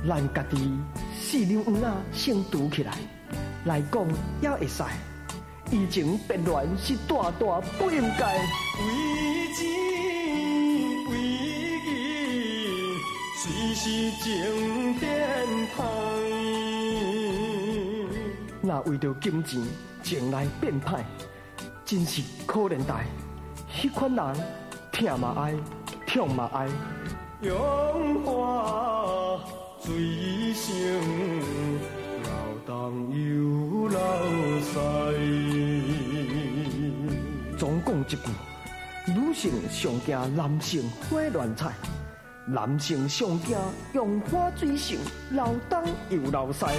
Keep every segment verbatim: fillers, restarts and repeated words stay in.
咱家己四两黄仔先拄起来，来讲也会使。以前变乱是大大不应该。 为钱为义，随时情变歹。 若为着金钱情来变歹，真是可怜代。迄款人疼嘛爱，痛嘛爱。 用花水性，老当有老师。 总讲一句，女性上惊男性花乱菜，男性上惊用花水性，老当又老师。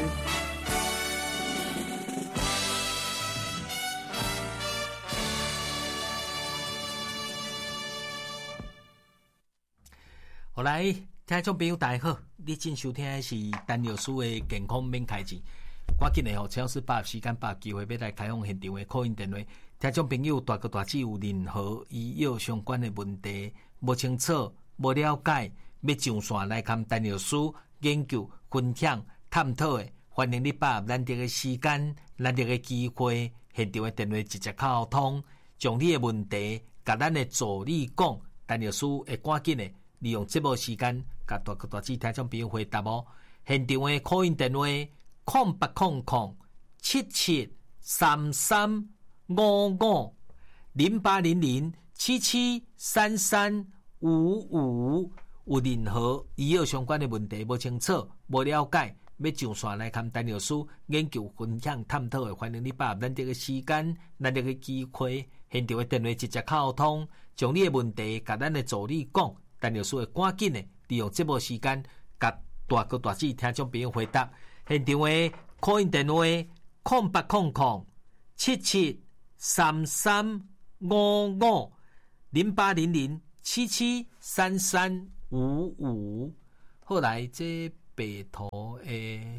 好来，听众朋友大家好，你正收听的是陈律师的健康免开钱。赶紧的吼，只要是把握时间，把握机会要来开放现场的call in电话。听众朋友大哥大姐有任何医药相关的问题，无清楚、无了解，要上线来看陈律师研究、分享、探讨的，欢迎你把握咱这个时间、咱这个机会，现场的电话直接沟通，将你的问题甲咱的助理讲，陈律师会赶紧的。利用节目时间，甲大哥大姐听众朋友回答哦。现场的 call in 电话：空八空空七七三三五五零八零零七七三三五五。有任何医药相关的问题无清楚、无了解，要上线来看陈律师研究、分享、探讨的，欢迎你把握咱这个时间、咱这个机会，现场的电话直接沟通，将你的问题甲咱的助理讲。陈律师会赶紧的利用节目时间，甲大哥大姐听众朋友回答。现场的 call in 电话：空八空空七七三三五五零八零零七七三三五五。后来这北投诶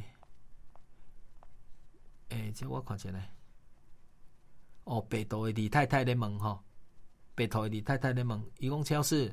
诶，这我看起来，哦，北投的李太太在问吼，北投的李太太在问，伊讲超市。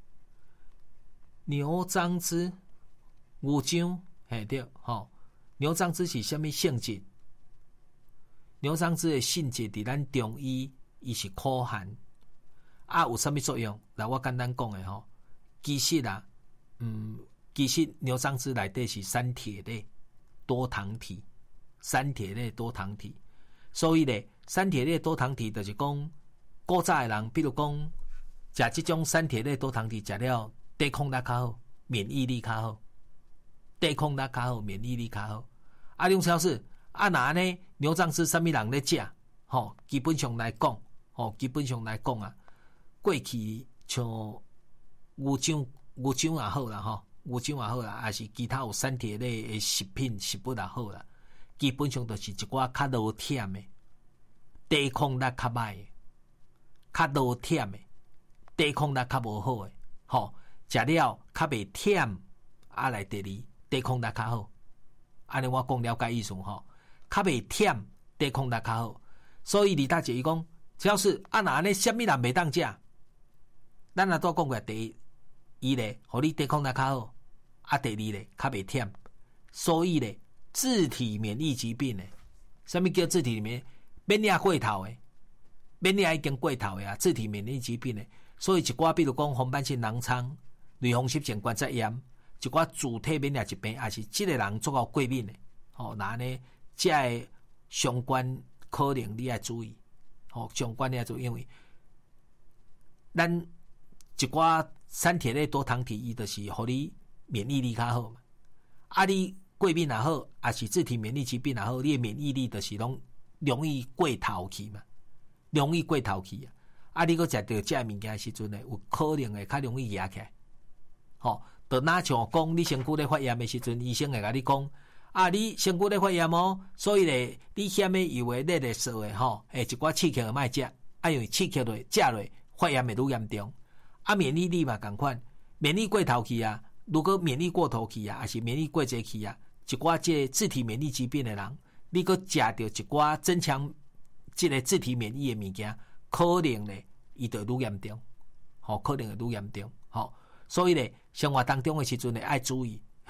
牛樟芝、牛樟，嘿对，吼，牛樟芝是什么性质？牛樟芝的性质伫咱中医，伊是苦寒，啊，有什么作用？来，我简单讲的吼，其实啊，嗯，其实牛樟芝内底是三铁类多糖体，三铁类多糖体，所以咧，三铁类多糖体就是讲，古早的人，比如讲，食这种三铁类多糖体，食了。抵抗力较好，免疫力较好，抵抗力较好，免疫力较好。啊，梁超市啊，那呢牛樟芝什么人咧食？吼，基本上来讲，吼，基本上来讲啊，过去像牛樟、牛樟也好啦，吼，牛樟也好啦，还是其他有三铁类的食品、食物也好啦，基本上都是一寡较老忝的，抵抗力较歹的，较老忝的，抵抗力较无好的，吼。食了较袂忝，啊来第二抵抗力较好。安尼我讲了解意思吼，较袂忝，抵抗力较好。所以李大姐伊讲，只要是啊那安尼，什么人袂当食？咱若都讲过，第一，伊咧，互你抵抗力较好；啊，第二咧，较袂忝。所以咧，自体免疫疾病咧，什么叫自体免疫？免疫过头诶，免疫已经过头诶啊，自体免疫疾病诶。所以一寡比如讲红斑性狼疮。类风湿性关节炎，一寡主体免疫疾病，也是这个人做到过敏的。吼、哦，那呢，这个相关可能你要注意。吼、哦，相关你要注意，因为咱一寡三铁类多糖体，伊就是互你免疫力较好嘛。啊，你过敏也好，也是自体免疫疾病也好，你的免疫力就是拢容易过头去嘛，容易过头去啊。啊，你搁食到这物件时阵呢，有可能会较容易压起来。吼、哦，就哪像讲你身躯咧发炎的时阵，医生会甲你讲，啊，你身躯咧发炎哦，所以咧，你险的油的、热的、烧的吼，诶，一寡刺激的莫食，啊，因为刺激落、食落，发炎会愈严重。啊，免疫力嘛共款，免疫过头去啊，如果免疫过头去啊，还是免疫过济去啊，一寡这自体免疫疾病的人，你搁食到一寡增强这个自体免疫的物件，可能咧，伊就愈严重，吼、哦，可能会愈严重，吼、哦。所以咧，生活当中的时阵咧，爱注意，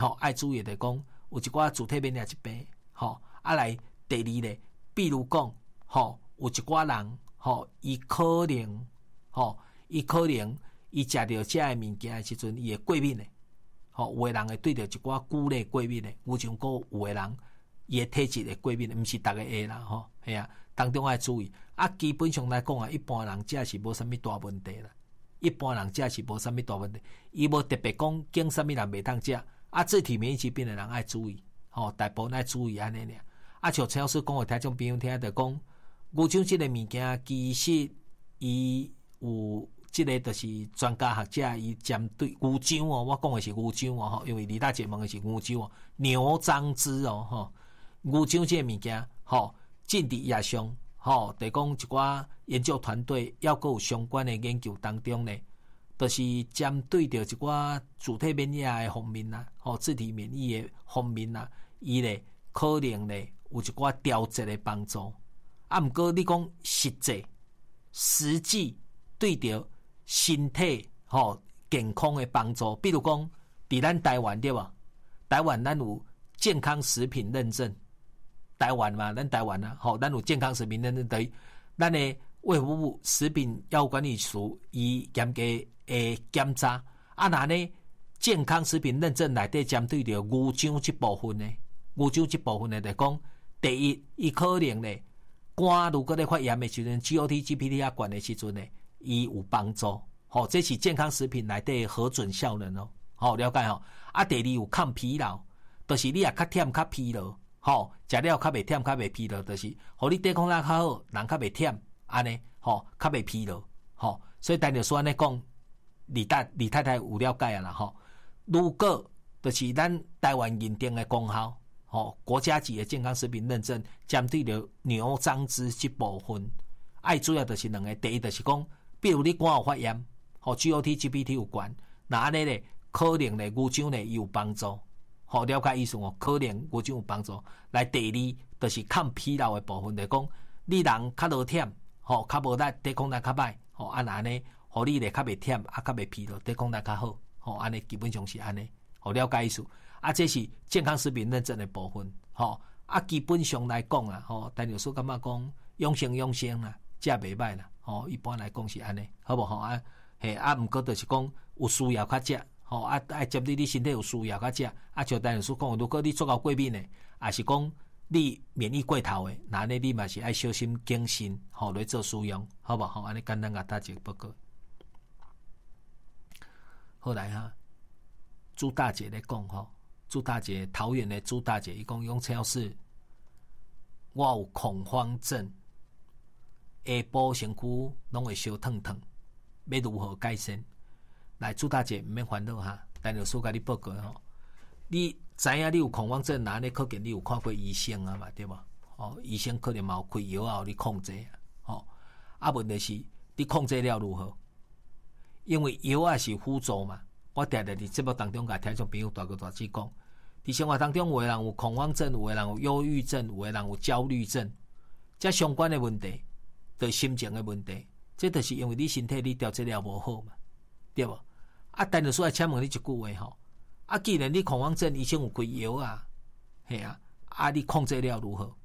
吼、哦，爱注意的讲，有一寡自体免疫疾病，吼、哦，啊来第二咧，比如讲，吼、哦，有一寡人，吼、哦，伊可能，吼、哦，伊可能伊食着遮个物件的时阵，伊会过敏的，吼、哦，有诶人会对着一寡菇类过敏的，有像个有诶人伊诶体质会过敏的，毋是逐个会啦，吼、哦，系啊，当中爱注意。啊，基本上来讲啊，一般人食是无啥物大问题啦。一般人食是无啥物大问题，伊无特别讲经啥物人袂当食。啊，自体免疫疾病的人爱注意，吼、哦，大部分爱注意安尼尔。啊，像陈老师讲互听众朋友听着讲，牛樟即个物件，其实伊有即个就是专家学者伊针对牛樟哦，我讲的是牛樟哦，吼，因为李大姐问的是牛樟哦，牛樟芝哦，吼，牛樟即个物件，吼，近伫野上。吼，就讲一寡研究团队，抑阁有相关的研究当中呢，就是针对着一寡自体免疫的方面啦，吼，自体免疫的方面啦，伊咧可能咧有一寡调节的帮助。啊，毋过你讲实际实际对着身体吼健康的帮助，比如讲，伫咱台湾对吧？台湾咱有健康食品认证。台湾嘛，咱台湾啊，吼，咱有健康食品认证，等于咱的卫福部食品药物管理署伊严格诶检查。啊，那呢健康食品认证内底针对着牛樟即部分呢，牛樟即部分呢，就讲第一，伊可能咧肝如果咧发炎的时阵 ，G O T、G P T 啊管的时阵呢，伊有帮助。吼，这是健康食品内底核准效能哦。吼，了解吼。啊，第二有抗疲劳，就是你也较忝较疲劳。吼，食了较袂忝，较袂疲劳，就是互你抵抗力较好，人较袂忝，安尼，吼，较袂疲劳，吼。所以陈律师安尼讲，李大李太太有了解啊啦，吼。如果就是咱台湾认定的功效，吼，国家级的健康食品认证，针对着牛樟芝这部分，爱主要就是两个，第一就是讲，比如你肝有发炎，吼 ，G O T、G P T 有关，那安尼咧，可能咧牛樟咧有帮助。好，了解意思哦，可能牛樟有帮助。来第二，就是抗疲劳的部分，就是讲你人较落忝，吼，较无力，抵抗力较歹，吼，安安尼，互你咧较袂忝，啊，较袂疲劳，抵抗力较好，吼，安尼基本上是安尼。好，了解意思。啊，这是健康食品认证的部分，吼。啊，基本上来讲啊，吼，陈律师感觉讲养生养生啦，食袂歹啦，吼，一般来讲是安尼，好无吼啊？嘿，啊，毋过就是讲有需要较食。吼、哦、啊，爱接你你身体有需要较食，啊，像陈律师讲，如果你做到过敏的，也是讲你免疫过头的，那安尼你嘛是爱小心谨慎，吼、哦、来做使用，好无？吼、哦，安尼简单甲大家报告。后来哈，朱大姐咧讲吼，朱大姐桃园的朱大姐，伊讲用超市，我有恐慌症，下晡身躯拢会烧烫烫，要如何改善？来，朱大姐毋免烦恼哈，陈律师甲你报告吼。你知影你有恐慌症，那你可见你有看过医生啊嘛，对无？哦，医生可能嘛有开药啊，互你控制啊。哦，啊，问题是你控制了如何？因为药啊是辅助嘛。我常常伫节目当中甲听众朋友大哥大姐讲，伫生活当中有的人有恐慌症，有的人有忧郁症，有的人有焦虑症，这相关的问题，对心情的问题，这就是因为你身体你调节了无好嘛，对无？啊，陈律师来请问你一句话吼，啊，既然你恐慌症医生有开药啊，嘿啊，啊，你控制了如何？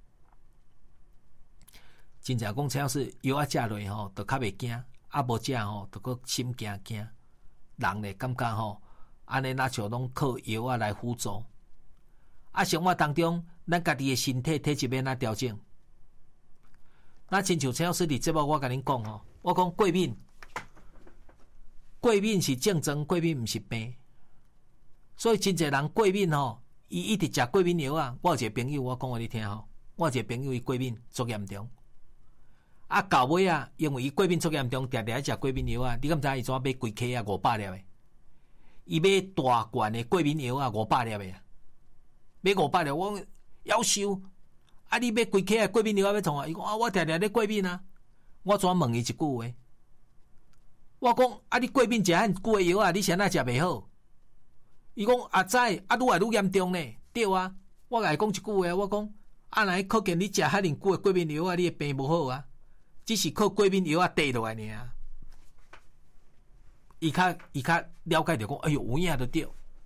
真正讲，只要是药啊食落吼，就较袂惊；啊无食吼，就搁心惊惊。人咧感觉吼，安尼那像拢靠药啊来辅助。啊，生活当中，咱家己的身体体质要哪调整？那亲像陈老师伫节目我甲恁讲吼，我讲过敏。过敏是症状，过敏毋是病，所以真侪人过敏吼，伊一直食过敏药啊。我有一个朋友，我讲互你听吼，我有一个朋友伊过敏足严重，啊到尾啊，因为伊过敏足严重，常常食过敏药啊。你敢知伊怎买规克啊五百粒的？伊买大罐的过敏药啊五百粒的啊，买五百粒，我夭寿啊！你买规克的过敏药要创啊？伊讲啊，我常常咧过敏啊，我怎问伊一句话？我讲啊，你过敏食遐久的药啊，你谁那食袂好？伊讲啊，知啊，愈来愈严重呢。对啊，我甲伊讲一句话，我讲啊，来可见你食遐尼久的过敏药啊，你的病无好啊，只是靠过敏药啊缀落来尔。伊较伊较了解着讲，哎呦，有影就对。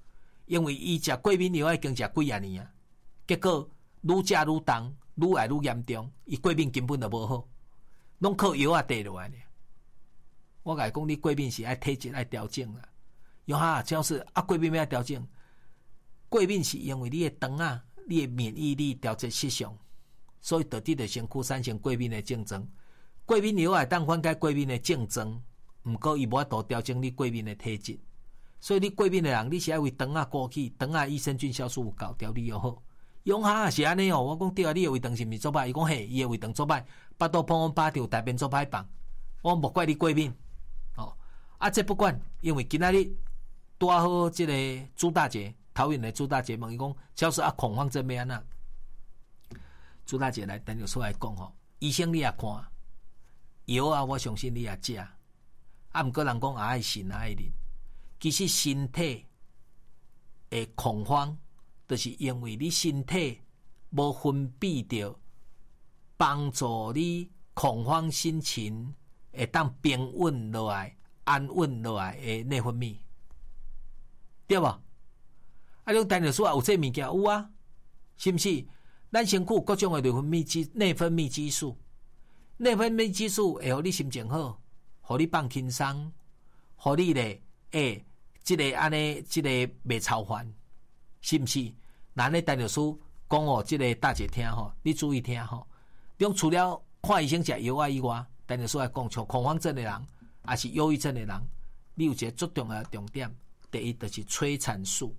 因为伊食过敏药已经食几啊年啊，结果愈食愈重，愈来愈严重，伊过敏根本就无好，拢靠药啊地落来咧。我甲伊讲，你过敏是爱体质爱调整啦。哟哈，只要是啊过敏要调整，过敏是因为你的肠啊，你的免疫力调节失常，所以导致着身躯产生过敏的症状。过敏药会当缓解过敏的症状，毋过伊无法度调整你过敏的体质。所以你过敏的人，你是爱为肠啊过去，肠啊益生菌酵素有够，调理又好。用哈是安尼哦，我讲对啊，你的胃肠是毋是做歹？伊讲嘿，伊的胃肠做歹，巴肚滂滂巴掉，大便做歹放。我无怪你过敏，哦，啊，这不管，因为今仔日拄好即个朱大姐，桃园的朱大姐问伊讲，假使啊恐慌症要安怎？朱大姐来等下出来讲吼，医生你也看，药啊，我相信你也食，啊，毋过人讲爱信爱啉。其实身体的恐慌，就是因为你身体无分泌着帮助你恐慌心情会当平稳落来、安稳落来的内分泌，对无？啊，你单就说有这物件有啊，是毋是？咱身躯各种的内分泌激、内分泌激素，内分泌激素会互你心情好，互你放轻松，互你咧诶。即、這个安尼，即、這个袂操烦，是毋是？咱咧陈律师讲哦，即、這个大姐听吼，你注意听吼。用除了看医生食药啊以外，陈律师来讲，像恐慌症的人，也是忧郁症的人，你有一个最重要的重点，第一就是催产素。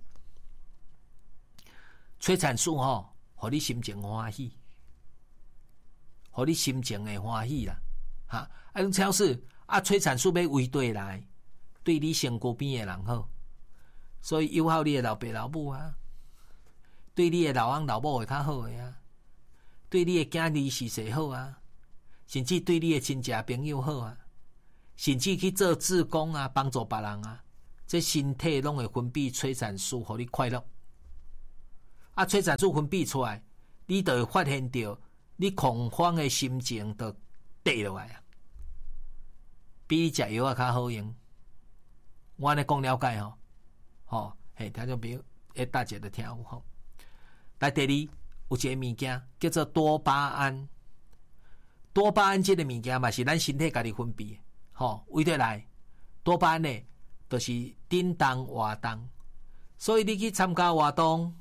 催产素吼，互你心情欢喜，互你心情会欢喜啦，哈！啊，种超市啊，催产素要围对来。对你身躯边的人好，所以友好你的老爸老母啊，对你的老翁老母会较好的啊，对你的囝儿媳妇好啊，甚至对你的亲戚朋友好啊，甚至去做志工啊，帮助别人啊，这身体拢会分泌催产素，互你快乐。啊，催产素分泌出来，你就会发现到你恐慌的心情就低落来啊，比你食药啊较好用。我安尼讲了解吼，吼，嘿，听众朋友，诶，大姐的听有吼。来，第二有一个物件叫做多巴胺，多巴胺这个物件嘛是咱身体家己分泌，吼，为得来多巴胺呢，就是振动活动，所以你去参加活动，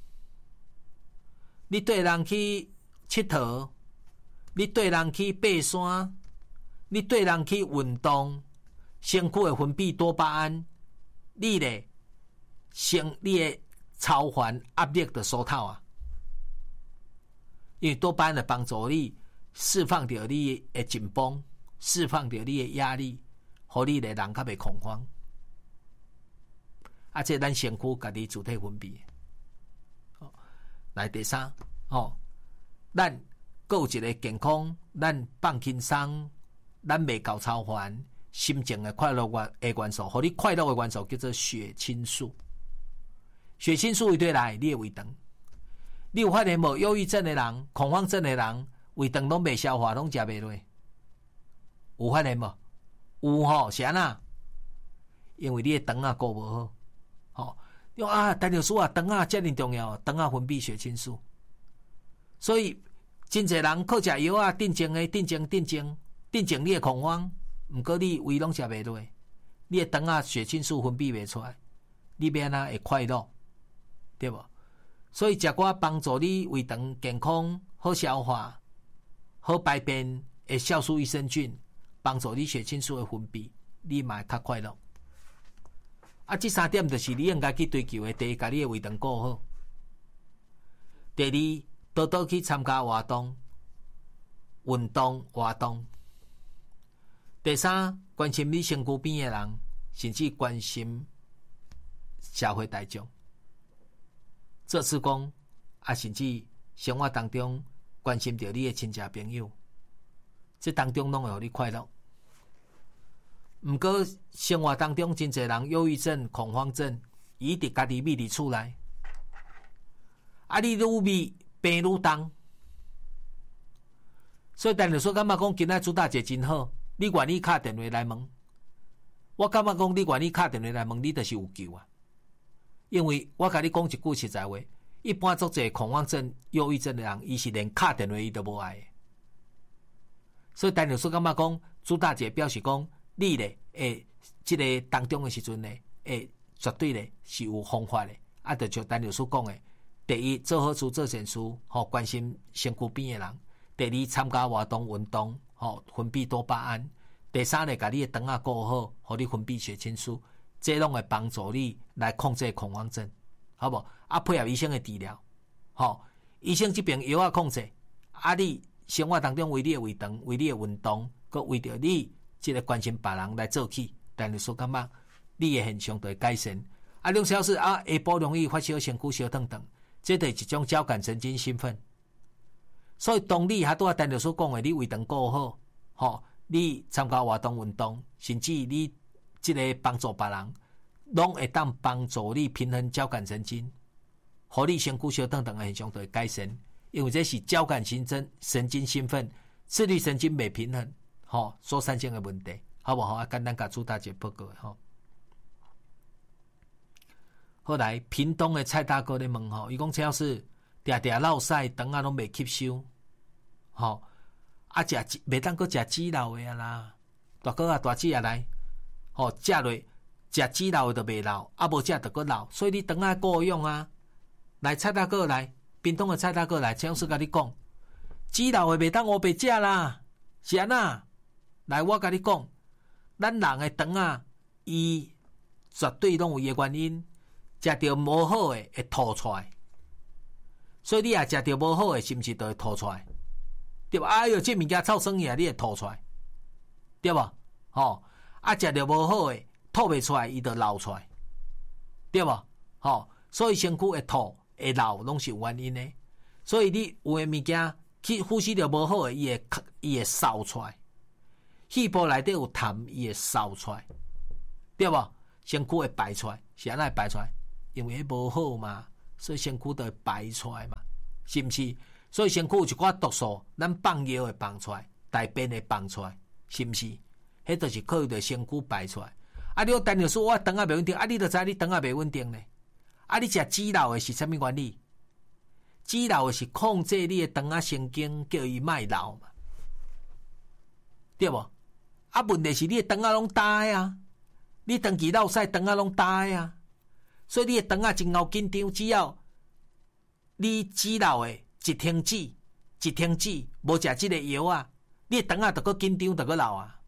你对人去佚佗，你对人去爬山，你对人去运动。身躯会分泌多巴胺，你咧，生你的超烦压力的疏透啊，因为多巴胺的帮助你释放掉你的紧绷，释放掉你的压力，互你的人较袂恐慌。啊，这咱身躯家己自体分泌。哦，来第三，哦，咱还有一个健康，咱放轻松，咱袂搞超烦。心情的快乐的元素，互你快乐的元素叫做血清素。血清素一对来，你的胃肠，你有发现无？忧郁症的人、恐慌症的人，胃肠拢袂消化，拢食袂落。有发现无？有吼，是安那？因为你的肠啊顾无好，吼，用啊，陈律师啊，肠啊遮尔重要，肠啊分泌血清素，所以真侪人靠食药啊，镇静的、镇静、镇静、镇静你的恐慌。毋过你胃拢食袂落，你的肠啊血清素分泌袂出来，你要安怎会快乐，对无？所以食寡帮助你胃肠健康、好消化、好排便的酵素益生菌，帮助你血清素的分泌，你嘛会较快乐。啊，这三点就是你应该去追求的。第一，把你的胃肠顾好；第二，多多去参加活动、运动活动。第三，关心你身躯边的人，甚至关心社会大众，做志工啊，甚至生活当中关心到你的亲戚朋友，这当中拢会让你快乐。毋过生活当中真侪人忧郁症、恐慌症，伊伫家己秘伫厝内，啊，你愈秘病愈重，所以陈律师感觉讲今仔朱大姐真好。你愿意打电话来问，我感觉讲你愿意打电话来问，你就是有救啊！ 因为我甲你讲一句实在话，一般足侪恐慌症、忧郁症的人，伊是连敲电话伊都无爱的。所以陈律师感觉讲，朱大姐表示讲，你咧诶，即个当中的时阵咧，诶，绝对咧是有方法的。啊，就像陈律师讲的，第一做好事做善事，吼关心身躯边的人；第二参加活动运动，吼分泌多巴胺；第三咧，甲你的肠仔顾好，互你分泌血清素，这拢会帮助你来控制恐慌症，好无？啊，配合医生的治疗，吼，医生这边药啊控制，啊你。生活当中为你的胃肠、为你的运动，佮为着你即个关心别人来做起，但是说感觉你的现象就会改善。啊，两小时啊，下晡容易发烧、身躯烧烫烫，这就是一种交感神经兴奋。所以当你还拄啊，陈律师讲的，你胃肠顾好，吼，你参加活动运动，甚至你即个帮助别人，拢会当帮助你平衡交感神经，互你身躯烧烫烫的现象就会改善。因为这是交感神经神经兴奋、自律神经未平衡，吼、哦、所产生的问题，好不好？啊，简单甲朱大姐报告吼。后来屏东的蔡大哥咧问吼，伊讲蔡老师，定定落屎，肠仔拢未吸收，吼、哦、啊食袂当搁食煮老的啊啦，大哥啊大姐啊来，吼、哦、食落食煮老的就袂老，啊无食就搁老，所以你肠仔够用啊。来蔡大哥来。屏东的蔡大哥来，陈老师甲你讲，煮老的袂当乌白食啦，是安那？来，我甲你讲，咱人的肠啊，伊绝对拢有伊的原因，食着无好的会吐出来，所以你也食着无好的，是毋是就会吐出来？对吧？哎哟，这物件臭酸去啊，你会吐出来，对吧？吼、哦，啊，食着无好的，吐袂出来，伊就流出来，对吧？吼、哦，所以身躯会吐。会老拢是有原因的，所以你有诶物件去呼吸着无好诶，伊会伊会扫出来，肺部内底有痰，伊会扫出来，对无？身躯会排出来，是安怎会排出来？因为迄无好嘛，所以身躯就会排出来嘛，是毋是？所以身躯有一寡毒素，咱放药会放出来，大便会放出来，是毋是？迄就是靠着身躯排出来。啊，你单着说我肠仔袂稳定，啊，你就知你肠仔袂稳定咧。啊！你食煮老的是啥物原理？煮老的是控制你的肠仔神经，叫伊卖老嘛，对无？啊，问题是你的肠仔拢大啊，你长期落屎肠仔拢大啊，所以你的肠仔真够紧张。只要你煮老的一停止，一停止，无食即个药啊，你的肠仔就搁紧张，就搁老啊。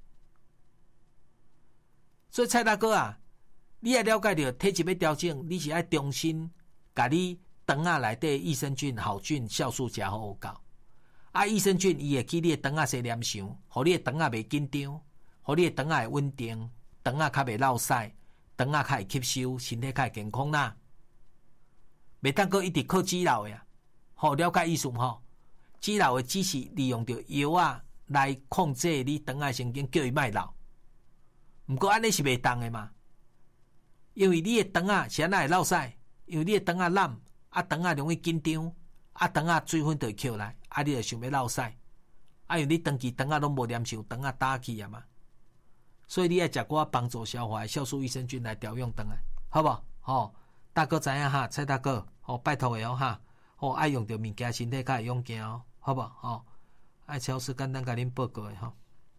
所以蔡大哥啊。你也了解到体质要调整，你是爱重新甲你肠仔内底益生菌、好菌、酵素食好好搞。啊，益生菌伊会去你的肠仔细黏上，互你的肠仔袂紧张，互你的肠仔会稳定，肠仔较袂落屎，肠仔较会吸收，身体较会健康啦。袂当搁一直靠煮老的啊，好了解意思吼？煮老的只是利用着药啊来控制你肠仔神经，叫伊卖老。毋过安尼是袂当的嘛。因为你的肠仔是安怎会落屎？因为你的肠仔烂，啊肠仔容易紧张，啊肠仔水分就会扣来，啊你就想要落屎，啊因为你长期肠仔拢无黏上，肠仔打起啊嘛，所以你要食寡帮助消化的酵素益生菌来调养肠仔，好无？吼、哦，大哥知影哈，蔡大哥，吼、哦、拜托的哦哈，吼、哦、爱用着物件，身体较会勇健哦，好无？吼、哦，爱超市简单甲恁报告的吼。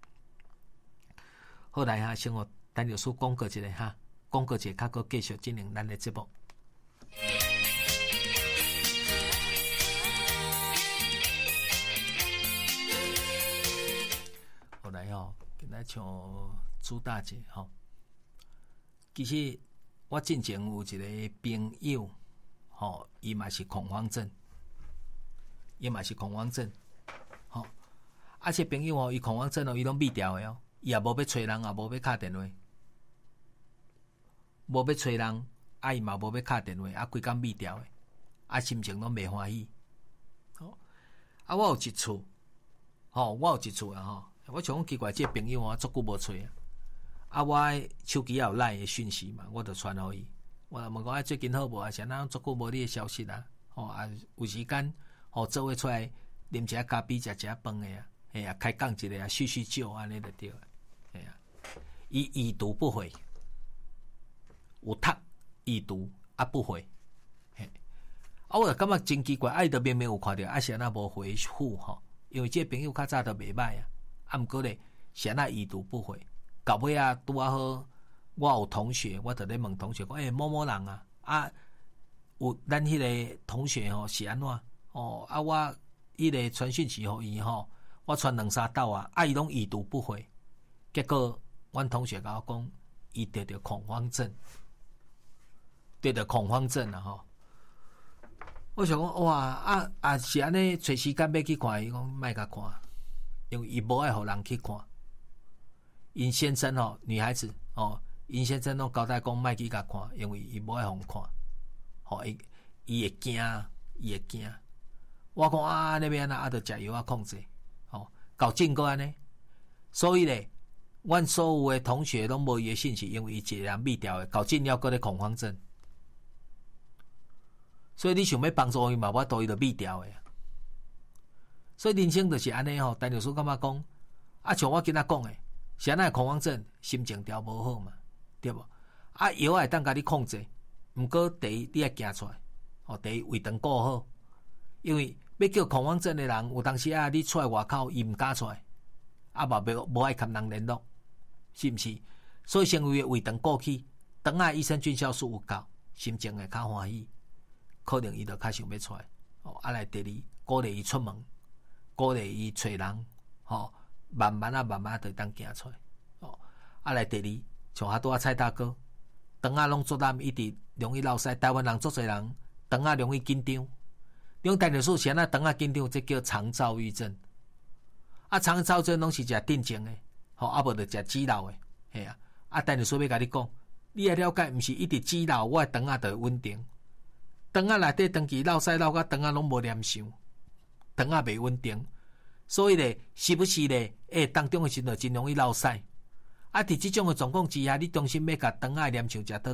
好来哈，先我等律师广告一下哈。广告节，较阁继续进行咱的节目。后来吼，今仔像朱大姐吼，其实我之前有一个朋友，吼，伊嘛是恐慌症，伊嘛是恐慌症，吼，啊，这朋友哦，伊恐慌症哦，伊拢避掉的哦，伊也无要找人，也无要敲电话。无要找人，啊伊嘛无要敲电话，啊规工密掉的，啊心情拢袂欢喜。吼，啊我有一次，吼我有一次啊吼，我想讲奇怪，这个朋友我足久无找啊，啊我手机也有赖的讯息嘛，我就传互伊，我问讲啊最近好无啊？是安怎足久无你的消息啊？吼啊有时间吼做伙出来啉一下咖啡，食一下饭的啊，嘿啊开讲一个啊叙叙旧安尼就对了，嘿啊，伊已读不回。有读已读， 啊不回，嘿，啊我就感觉真奇怪，啊伊都明明有看到，啊是安那无回复吼，因为这个朋友较早都袂歹啊，啊毋过咧是安那已读不回，到尾啊拄啊好，我有同学，我就咧问同学讲，诶、欸、某某人啊，啊有咱迄个同学吼是安怎哦？啊我迄个传讯息互伊吼，我传两三道啊，啊伊拢已读不回，结果阮同学甲我讲，伊得着恐慌症。对着恐慌症啊吼！我想讲哇啊啊是安尼找时间要去看，伊讲莫甲看，因为伊无爱互人去看。因先生吼，女孩子哦，因先生拢交代讲莫去甲看，因为伊无爱互看，吼伊伊会惊，伊会惊。我讲啊，那边啊，啊，着食药啊控制，吼，搞正过安尼。所以咧，阮所有诶同学拢无伊诶信息，因为伊一个人灭掉诶，搞正了，搁咧恐慌症。所以你想要帮助伊嘛，我都伊就灭掉诶。所以人生就是安尼吼，陈律师感觉讲，啊像我今仔讲诶，是安尼恐慌症，心情调无好嘛，对无？啊药会当甲你控制，毋过第一你爱行出来，吼，第一胃肠顾好，因为要叫恐慌症诶人，有当时啊你出来外口，伊毋敢出来，啊嘛无无爱甲人联络，是毋是？所以先为胃肠顾起，等下益生菌酵素有够，心情会较欢喜。可能伊就较想要出来，哦，啊来第二鼓励伊出门，鼓励伊找人，吼、哦，慢慢啊慢慢就当行出来，哦，啊来第二像遐拄啊蔡大哥，肠仔拢作难，一直容易落屎，台湾人足侪人肠仔容易紧张，用陈律师是安那肠仔紧张，这叫肠躁郁症，啊肠躁郁症拢是食定情诶，吼、哦，啊无就食止老诶，嘿啊，啊陈律师要甲你讲，你要了解，毋是一直止老，我诶肠仔就会稳定。肠仔内底长期落屎落甲肠仔拢无念想，肠仔袂稳定，所以咧时不时咧，诶、欸、当中诶时阵真容易落屎。啊，伫即种诶状况之下，你中心要甲肠仔念想食倒